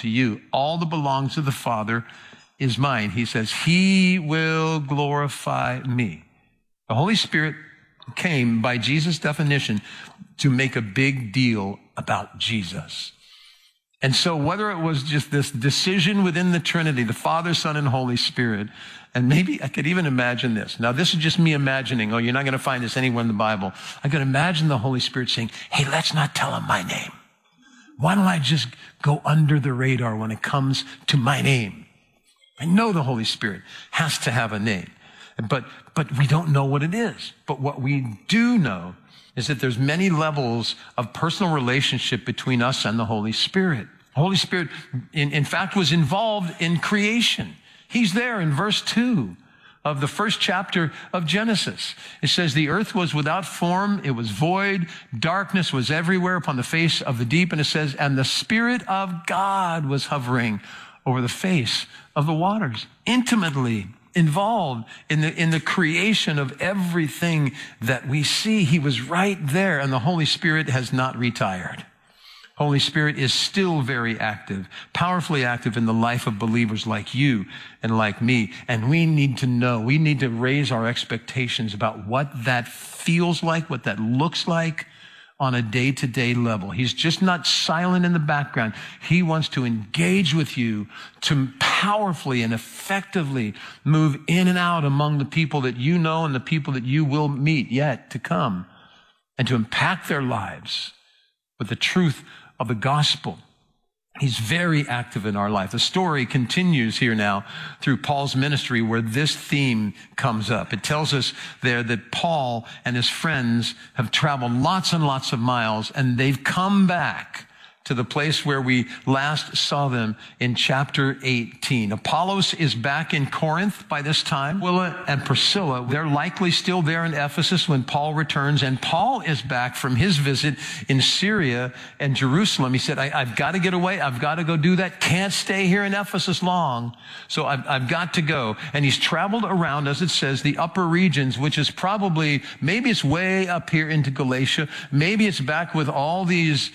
to you. All that belongs to the Father is mine. He says, he will glorify me. The Holy Spirit came, by Jesus' definition, to make a big deal about Jesus. And so whether it was just this decision within the Trinity, the Father, Son, and Holy Spirit, and maybe I could even imagine this. Now, this is just me imagining. Oh, you're not going to find this anywhere in the Bible. I could imagine the Holy Spirit saying, hey, let's not tell him my name. Why don't I just go under the radar when it comes to my name? I know the Holy Spirit has to have a name, but we don't know what it is. But what we do know is that there's many levels of personal relationship between us and the Holy Spirit. The Holy Spirit, in fact, was involved in creation. He's there in verse 2 of the first chapter of Genesis. It says, the earth was without form, it was void, darkness was everywhere upon the face of the deep. And it says, and the Spirit of God was hovering over the face of the waters, intimately involved in the creation of everything that we see. He was right there, and the Holy Spirit has not retired. Holy Spirit is still very active, powerfully active in the life of believers like you and like me. And we need to know, we need to raise our expectations about what that feels like, what that looks like on a day-to-day level. He's just not silent in the background. He wants to engage with you to powerfully and effectively move in and out among the people that you know and the people that you will meet yet to come, and to impact their lives with the truth of the gospel. He's very active in our life. The story continues here now through Paul's ministry, where this theme comes up. It tells us there that Paul and his friends have traveled lots and lots of miles, and they've come back to the place where we last saw them in chapter 18. Apollos is back in Corinth by this time. Aquila and Priscilla, they're likely still there in Ephesus when Paul returns. And Paul is back from his visit in Syria and Jerusalem. He said, I've got to get away. I've got to go do that. Can't stay here in Ephesus long. So I've got to go. And he's traveled around, as it says, the upper regions, which is probably, maybe it's way up here into Galatia. Maybe it's back with all these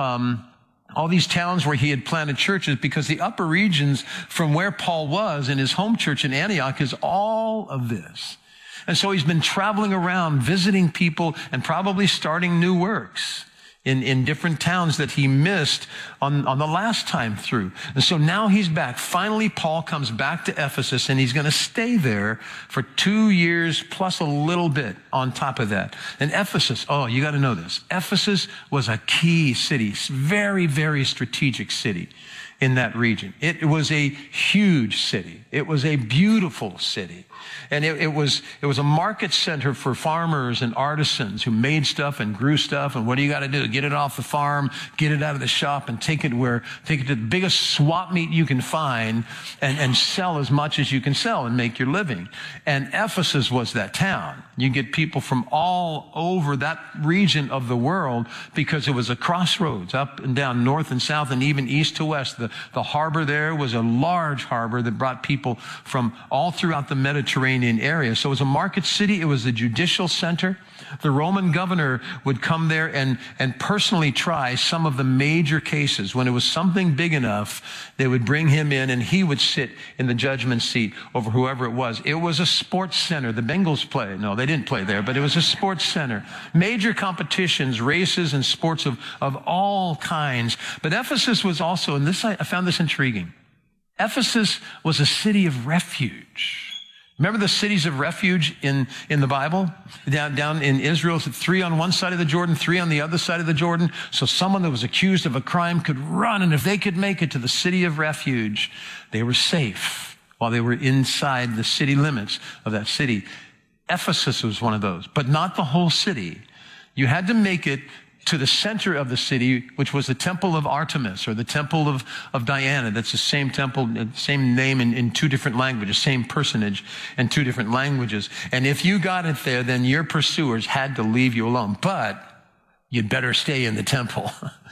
towns where he had planted churches, because the upper regions from where Paul was in his home church in Antioch is all of this. And so he's been traveling around, visiting people, and probably starting new works in different towns that he missed on the last time through. And so now he's back. Finally, Paul comes back to Ephesus, and he's going to stay there for 2 years plus a little bit on top of that. And Ephesus, oh, you got to know this. Ephesus was a key city, very, very strategic city in that region. It was a huge city. It was a beautiful city. And it was a market center for farmers and artisans who made stuff and grew stuff. And what do you got to do? Get it off the farm, get it out of the shop, and take it to the biggest swap meet you can find, and sell as much as you can sell and make your living. And Ephesus was that town. You get people from all over that region of the world, because it was a crossroads, up and down, north and south, and even east to west. The harbor there was a large harbor that brought people from all throughout the Mediterranean area. So it was a market city. It was a judicial center. The Roman governor would come there and personally try some of the major cases. When it was something big enough, they would bring him in, and he would sit in the judgment seat over whoever it was. It was a sports center. The Bengals play. No, they didn't play there, but it was a sports center. Major competitions, races, and sports of all kinds. But Ephesus was also, and I found this intriguing, Ephesus was a city of refuge. Remember the cities of refuge in the Bible? Down in Israel, 3 on one side of the Jordan, 3 on the other side of the Jordan. So someone that was accused of a crime could run, and if they could make it to the city of refuge, they were safe while they were inside the city limits of that city. Ephesus was one of those, but not the whole city. You had to make it to the center of the city, which was the temple of Artemis, or the temple of Diana. That's the same temple, same name in 2 different languages, same personage in 2 different languages. And if you got it there, then your pursuers had to leave you alone. But you'd better stay in the temple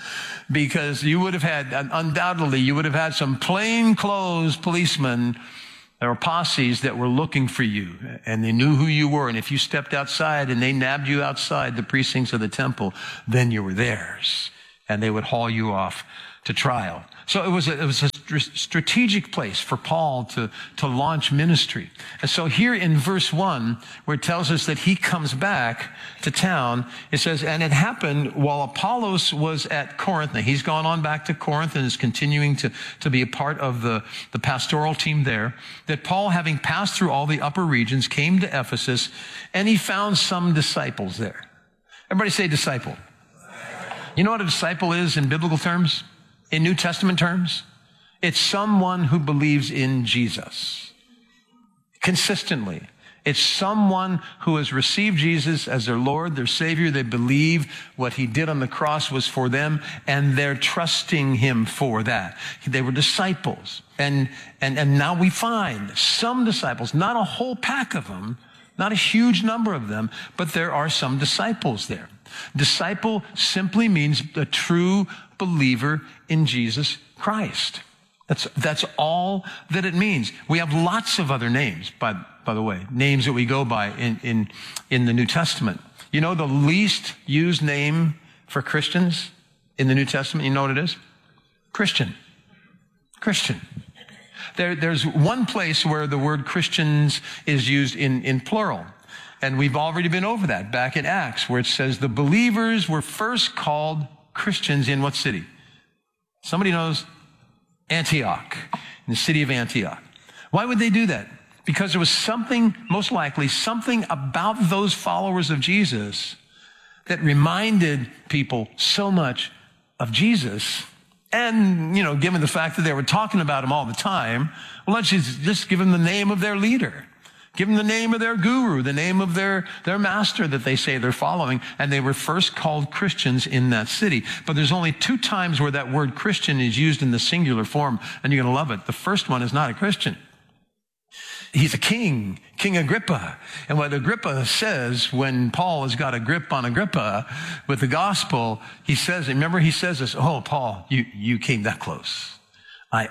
because you would have had, undoubtedly, you would have had some plainclothes policemen or posses that were looking for you, and they knew who you were. And if you stepped outside and they nabbed you outside the precincts of the temple, then you were theirs, and they would haul you off to trial. So it was a strategic place for Paul to launch ministry. And so here in verse 1, where it tells us that he comes back to town, it says, and it happened while Apollos was at Corinth. Now, he's gone on back to Corinth and is continuing to be a part of the pastoral team there, that Paul, having passed through all the upper regions, came to Ephesus, and he found some disciples there. Everybody say disciple. You know what a disciple is in biblical terms? In New Testament terms? It's someone who believes in Jesus consistently. It's someone who has received Jesus as their Lord, their Savior. They believe what he did on the cross was for them, and they're trusting him for that. They were disciples. And now we find some disciples, not a whole pack of them, not a huge number of them, but there are some disciples there. Disciple simply means a true believer in Jesus Christ. That's all that it means. We have lots of other names, by the way, names that we go by in the New Testament. You know the least used name for Christians in the New Testament? You know what it is? Christian. Christian. There's one place where the word Christians is used in plural. And we've already been over that back in Acts, where it says the believers were first called Christians in what city? Somebody knows? Antioch, in the city of Antioch. Why would they do that? Because there was something, most likely, something about those followers of Jesus that reminded people so much of Jesus. And, given the fact that they were talking about him all the time, well, let's just give them the name of their leader. Give them the name of their guru, the name of their master that they say they're following. And they were first called Christians in that city. But there's only 2 times where that word Christian is used in the singular form, and you're going to love it. The first one is not a Christian. He's a king, King Agrippa. And what Agrippa says when Paul has got a grip on Agrippa with the gospel, he says this, oh, Paul, you came that close. I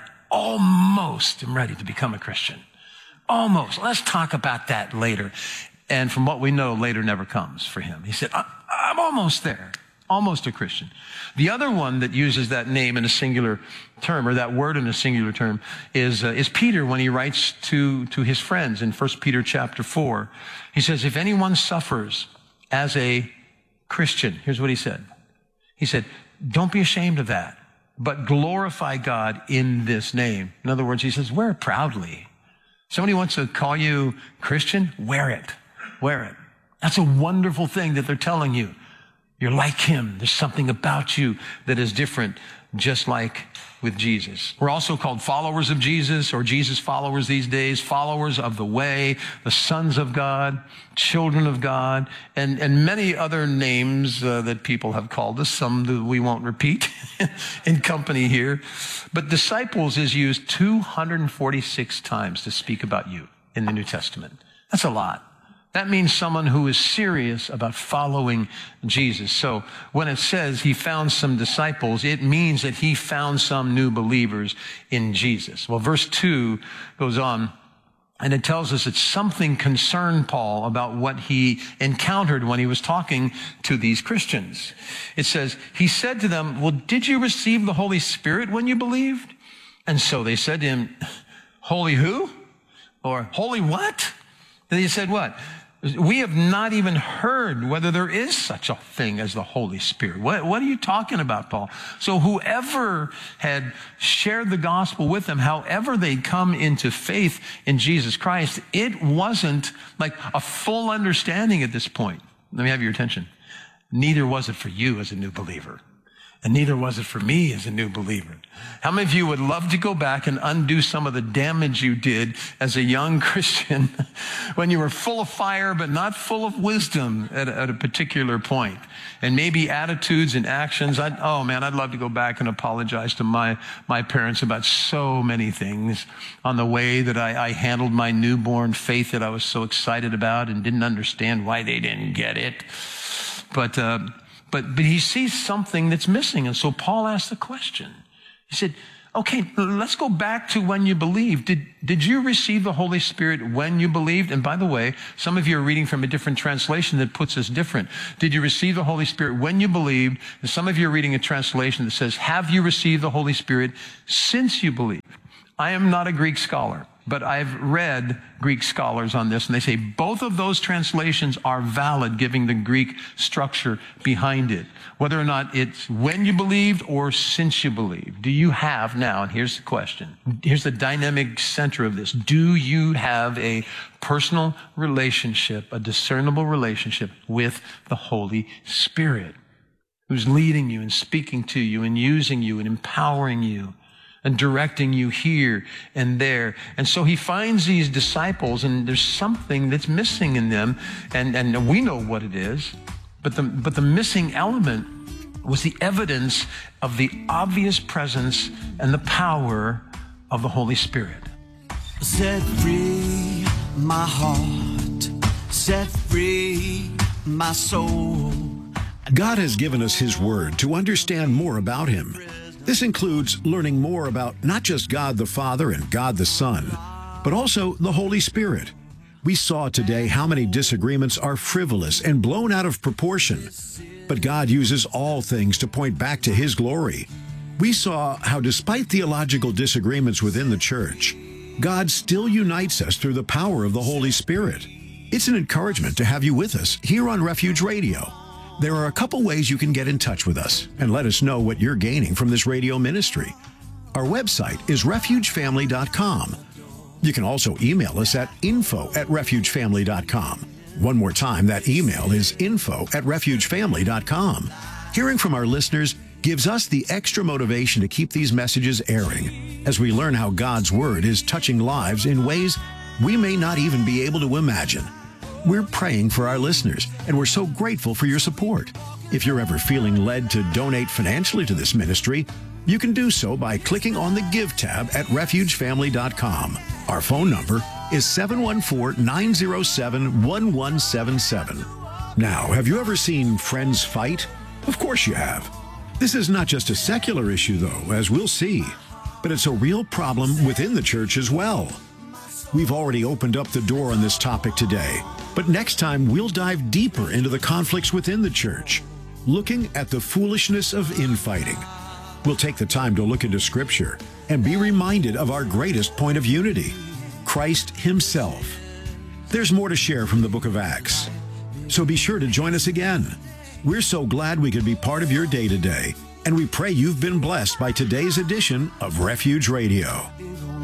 almost am ready to become a Christian. Almost. Let's talk about that later. And from what we know, later never comes for him. He said, I'm almost there. Almost a Christian. The other one that uses that name in a singular term, or that word in a singular term, is Peter when he writes to his friends in 1 Peter chapter 4. He says, if anyone suffers as a Christian, here's what he said. He said, don't be ashamed of that, but glorify God in this name. In other words, he says, wear it proudly. Somebody wants to call you Christian? Wear it. Wear it. That's a wonderful thing that they're telling you. You're like him. There's something about you that is different, just like with Jesus. We're also called followers of Jesus, or Jesus followers these days, followers of the way, the sons of God, children of God, and many other names that people have called us, some that we won't repeat in company here. But disciples is used 246 times to speak about you in the New Testament. That's a lot. That means someone who is serious about following Jesus. So when it says he found some disciples, it means that he found some new believers in Jesus. Well, verse 2 goes on, and it tells us that something concerned Paul about what he encountered when he was talking to these Christians. It says, he said to them, well, did you receive the Holy Spirit when you believed? And so they said to him, holy who? Or holy what? And he said what? We have not even heard whether there is such a thing as the Holy Spirit. What are you talking about, Paul? So whoever had shared the gospel with them, however they'd come into faith in Jesus Christ, it wasn't like a full understanding at this point. Let me have your attention. Neither was it for you as a new believer. And neither was it for me as a new believer. How many of you would love to go back and undo some of the damage you did as a young Christian when you were full of fire but not full of wisdom at a particular point? And maybe attitudes and actions. I'd love to go back and apologize to my parents about so many things on the way that I handled my newborn faith that I was so excited about and didn't understand why they didn't get it. But he sees something that's missing. And so Paul asked the question. He said, Okay, let's go back to when you believed. Did you receive the Holy Spirit when you believed? And by the way, some of you are reading from a different translation that puts us different. Did you receive the Holy Spirit when you believed? And some of you are reading a translation that says, have you received the Holy Spirit since you believed? I am not a Greek scholar, but I've read Greek scholars on this, and they say both of those translations are valid, giving the Greek structure behind it. Whether or not it's when you believed or since you believed. Do you have now, and here's the question, here's the dynamic center of this, do you have a personal relationship, a discernible relationship with the Holy Spirit, who's leading you and speaking to you and using you and empowering you and directing you here and there? And so he finds these disciples, and there's something that's missing in them, and we know what it is, but the missing element was the evidence of the obvious presence and the power of the Holy Spirit. Set free my heart, set free my soul. God has given us His Word to understand more about Him. This includes learning more about not just God the Father and God the Son, but also the Holy Spirit. We saw today how many disagreements are frivolous and blown out of proportion, but God uses all things to point back to His glory. We saw how despite theological disagreements within the church, God still unites us through the power of the Holy Spirit. It's an encouragement to have you with us here on Refuge Radio. There are a couple ways you can get in touch with us and let us know what you're gaining from this radio ministry. Our website is refugefamily.com. You can also email us at info@refugefamily.com. One more time, that email is info@refugefamily.com. Hearing from our listeners gives us the extra motivation to keep these messages airing as we learn how God's Word is touching lives in ways we may not even be able to imagine. We're praying for our listeners, and we're so grateful for your support. If you're ever feeling led to donate financially to this ministry, you can do so by clicking on the Give tab at refugefamily.com. Our phone number is 714-907-1177. Now, have you ever seen friends fight? Of course you have. This is not just a secular issue, though, as we'll see, but it's a real problem within the church as well. We've already opened up the door on this topic today, but next time we'll dive deeper into the conflicts within the church, looking at the foolishness of infighting. We'll take the time to look into Scripture and be reminded of our greatest point of unity, Christ Himself. There's more to share from the book of Acts, so be sure to join us again. We're so glad we could be part of your day today, and we pray you've been blessed by today's edition of Refuge Radio.